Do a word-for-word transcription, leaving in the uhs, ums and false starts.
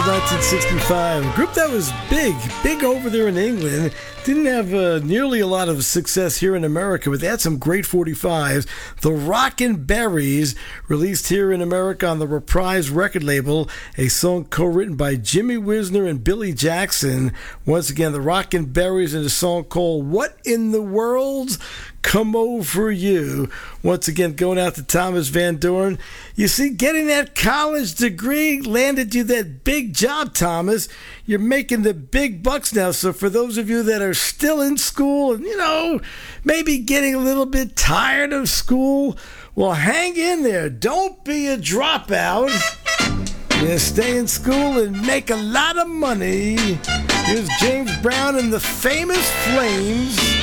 nineteen sixty-five, a group that was big, big over there in England. Didn't have uh, nearly a lot of success here in America, but they had some great forty-fives. The Rockin' Berries, released here in America on the Reprise record label, a song co-written by Jimmy Wisner and Billy Jackson. Once again, the Rockin' Berries and a song called What in the World? Come Over You. Once again, going out to Thomas Van Dorn. You see, getting that college degree landed you that big job, Thomas. You're making the big bucks now. So for those of you that are still in school and, you know, maybe getting a little bit tired of school, well, hang in there. Don't be a dropout. Yeah, stay in school and make a lot of money. Here's James Brown and the Famous Flames.